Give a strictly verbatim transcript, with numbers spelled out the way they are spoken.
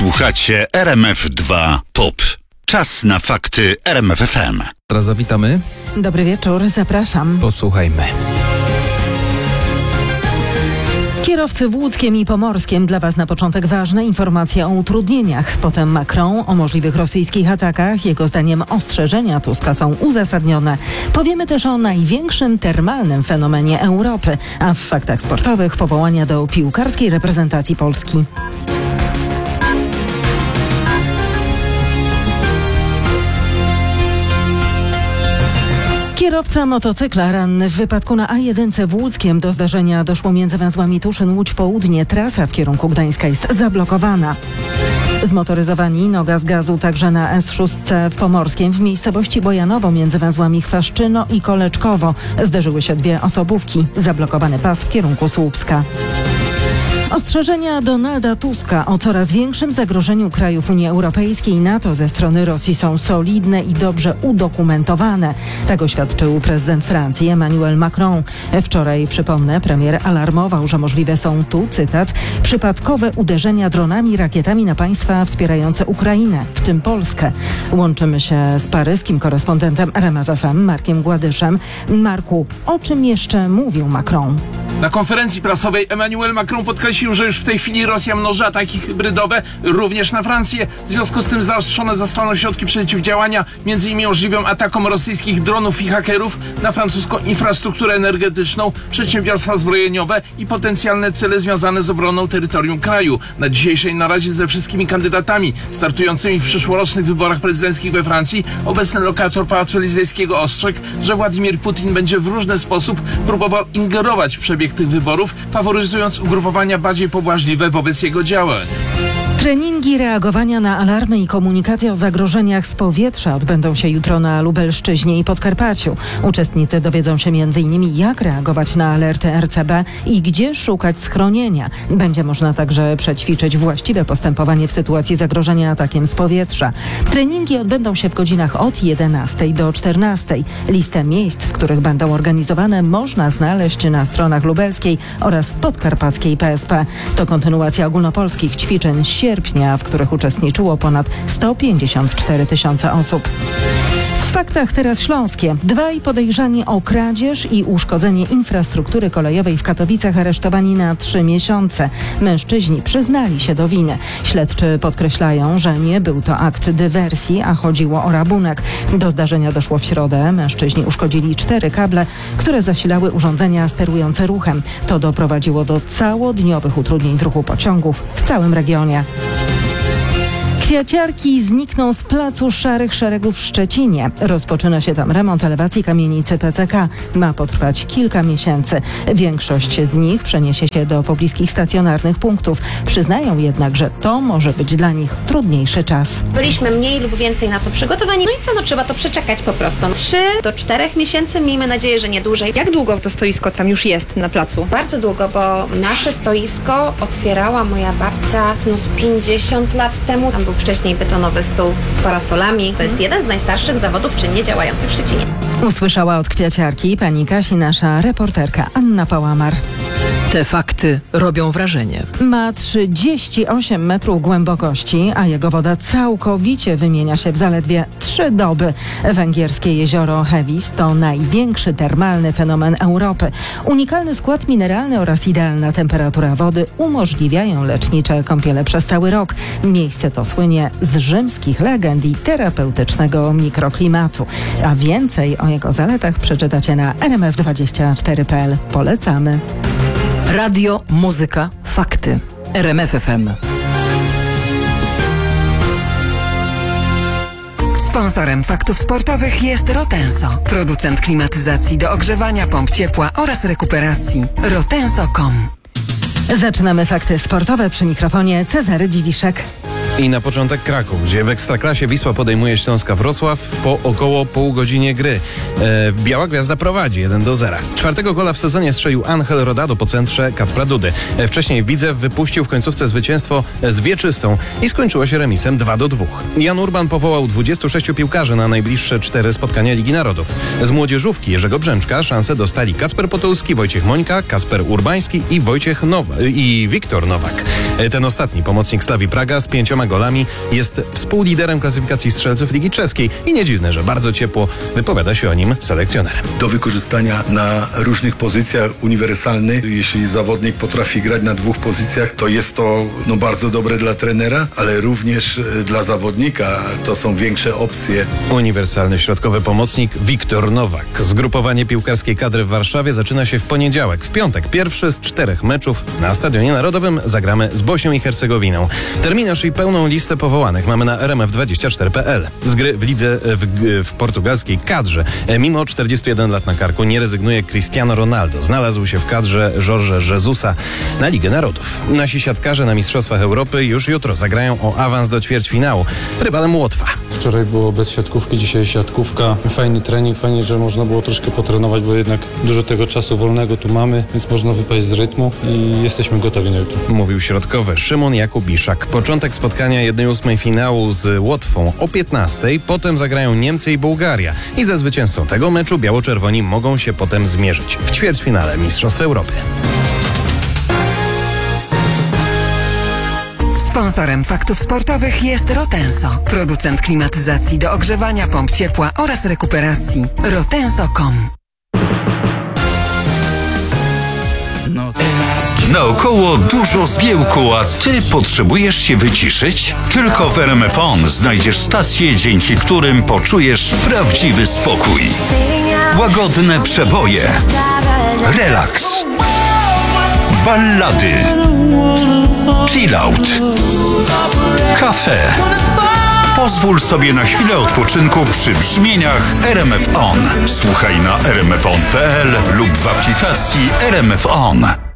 Słuchacie R M F dwa Pop. Czas na fakty R M F F M. Teraz zawitamy. Dobry wieczór, zapraszam. Posłuchajmy. Kierowcy w Łódzkiem i Pomorskiem. Dla Was na początek ważne informacje o utrudnieniach. Potem Macron o możliwych rosyjskich atakach. Jego zdaniem ostrzeżenia Tuska są uzasadnione. Powiemy też o największym termalnym fenomenie Europy. A w faktach sportowych powołania do piłkarskiej reprezentacji Polski. Kierowca motocykla ranny w wypadku na A jeden w Łódzkiem. Do zdarzenia doszło między węzłami Tuszyn-Łódź Południe. Trasa w kierunku Gdańska jest zablokowana. Zmotoryzowani noga z gazu także na S sześć w Pomorskiem. W miejscowości Bojanowo między węzłami Chwaszczyno i Koleczkowo zderzyły się dwie osobówki. Zablokowany pas w kierunku Słupska. Ostrzeżenia Donalda Tuska o coraz większym zagrożeniu krajów Unii Europejskiej i NATO ze strony Rosji są solidne i dobrze udokumentowane. Tak oświadczył prezydent Francji Emmanuel Macron. Wczoraj, przypomnę, premier alarmował, że możliwe są tu, cytat, przypadkowe uderzenia dronami i rakietami na państwa wspierające Ukrainę, w tym Polskę. Łączymy się z paryskim korespondentem R M F F M Markiem Gładyszem. Marku, o czym jeszcze mówił Macron? Na konferencji prasowej Emmanuel Macron podkreślił, że już w tej chwili Rosja mnoży ataki hybrydowe również na Francję. W związku z tym zaostrzone zostaną środki przeciwdziałania, między innymi możliwym atakom rosyjskich dronów i hakerów na francuską infrastrukturę energetyczną, przedsiębiorstwa zbrojeniowe i potencjalne cele związane z obroną terytorium kraju. Na dzisiejszej naradzie ze wszystkimi kandydatami startującymi w przyszłorocznych wyborach prezydenckich we Francji obecny lokator Pałacu Elizejskiego ostrzegł, że Władimir Putin będzie w różny sposób próbował ingerować w przebieg tych wyborów, faworyzując ugrupowania bardziej pobłażliwe wobec jego działań. Treningi reagowania na alarmy i komunikacja o zagrożeniach z powietrza odbędą się jutro na Lubelszczyźnie i Podkarpaciu. Uczestnicy dowiedzą się między innymi jak reagować na alerty R C B i gdzie szukać schronienia. Będzie można także przećwiczyć właściwe postępowanie w sytuacji zagrożenia atakiem z powietrza. Treningi odbędą się w godzinach od jedenastej do czternastej. Listę miejsc, w których będą organizowane, można znaleźć na stronach lubelskiej oraz podkarpackiej P S P. To kontynuacja ogólnopolskich ćwiczeń sierpnia, w których uczestniczyło ponad sto pięćdziesiąt cztery tysiące osób. W faktach teraz śląskie. Dwaj podejrzani o kradzież i uszkodzenie infrastruktury kolejowej w Katowicach aresztowani na trzy miesiące. Mężczyźni przyznali się do winy. Śledczy podkreślają, że nie był to akt dywersji, a chodziło o rabunek. Do zdarzenia doszło w środę. Mężczyźni uszkodzili cztery kable, które zasilały urządzenia sterujące ruchem. To doprowadziło do całodniowych utrudnień w ruchu pociągów w całym regionie. Kwiaciarki znikną z placu Szarych Szeregów w Szczecinie. Rozpoczyna się tam remont elewacji kamienicy P C K. Ma potrwać kilka miesięcy. Większość z nich przeniesie się do pobliskich stacjonarnych punktów. Przyznają jednak, że to może być dla nich trudniejszy czas. Byliśmy mniej lub więcej na to przygotowani. No i co, no trzeba to przeczekać po prostu. Trzy do czterech miesięcy, miejmy nadzieję, że nie dłużej. Jak długo to stoisko tam już jest na placu? Bardzo długo, bo nasze stoisko otwierała moja babcia no z pięćdziesiąt lat temu. Tam był wcześniej betonowy stół z parasolami. To jest jeden z najstarszych zawodów czynnie działających w Szczecinie. Usłyszała od kwiaciarki pani Kasi nasza reporterka Anna Pałamar. Te fakty robią wrażenie. Ma trzydzieści osiem metrów głębokości, a jego woda całkowicie wymienia się w zaledwie trzy doby. Węgierskie jezioro Hevis to największy termalny fenomen Europy. Unikalny skład mineralny oraz idealna temperatura wody umożliwiają lecznicze kąpiele przez cały rok. Miejsce to słynie z rzymskich legend i terapeutycznego mikroklimatu. A więcej o jego zaletach przeczytacie na R M F dwadzieścia cztery kropka p l. Polecamy. Radio, muzyka, fakty. R M F F M. Sponsorem faktów sportowych jest Rotenso, producent klimatyzacji do ogrzewania, pomp ciepła oraz rekuperacji. rotenso kropka com. Zaczynamy fakty sportowe, przy mikrofonie Cezary Dziwiszek. I na początek Kraków, gdzie w Ekstraklasie Wisła podejmuje Śląska Wrocław po około pół godzinie gry. E, Biała Gwiazda prowadzi jeden do zera. Czwartego gola w sezonie strzelił Angel Rodado po centrze Kacpra Dudy. E, wcześniej Widzew wypuścił w końcówce zwycięstwo z Wieczystą i skończyło się remisem dwa do dwóch. Jan Urban powołał dwudziestu sześciu piłkarzy na najbliższe cztery spotkania Ligi Narodów. Z młodzieżówki Jerzego Brzęczka szansę dostali Kacper Potulski, Wojciech Mońka, Kasper Urbański i Wojciech Nowa- i Wiktor Nowak. E, ten ostatni pomocnik Slawii Praga z pięcioma golami, jest współliderem klasyfikacji strzelców Ligi Czeskiej i nie dziwne, że bardzo ciepło wypowiada się o nim selekcjoner. Do wykorzystania na różnych pozycjach, uniwersalny. Jeśli zawodnik potrafi grać na dwóch pozycjach, to jest to no, bardzo dobre dla trenera, ale również dla zawodnika. To są większe opcje. Uniwersalny środkowy pomocnik Wiktor Nowak. Zgrupowanie piłkarskiej kadry w Warszawie zaczyna się w poniedziałek. W piątek pierwszy z czterech meczów na Stadionie Narodowym zagramy z Bośnią i Hercegowiną. Terminarz i pełną listę powołanych mamy na r m f dwadzieścia cztery kropka p l. Z gry w lidze w, w portugalskiej kadrze. Mimo czterdziestu jeden lat na karku nie rezygnuje Cristiano Ronaldo. Znalazł się w kadrze Jorge Jesusa na Ligę Narodów. Nasi siatkarze na Mistrzostwach Europy już jutro zagrają o awans do ćwierćfinału. Rywalem Łotwa. Wczoraj było bez siatkówki, dzisiaj siatkówka. Fajny trening, fajnie, że można było troszkę potrenować, bo jednak dużo tego czasu wolnego tu mamy, więc można wypaść z rytmu i jesteśmy gotowi na jutro. Mówił środkowy Szymon Jakubiszak. Początek spotkania jednej ósmej finału z Łotwą o piętnastej, potem zagrają Niemcy i Bułgaria. I ze zwycięzcą tego meczu biało-czerwoni mogą się potem zmierzyć w ćwierćfinale Mistrzostw Europy. Sponsorem faktów sportowych jest Rotenso, producent klimatyzacji do ogrzewania, pomp ciepła oraz rekuperacji. rotenso kropka com. Naokoło dużo zgiełku, a ty potrzebujesz się wyciszyć? Tylko w R M F On znajdziesz stacje, dzięki którym poczujesz prawdziwy spokój. Łagodne przeboje, relaks, ballady, chillout, kafe. Pozwól sobie na chwilę odpoczynku przy brzmieniach R M F On. Słuchaj na r m f on kropka p l lub w aplikacji R M F On.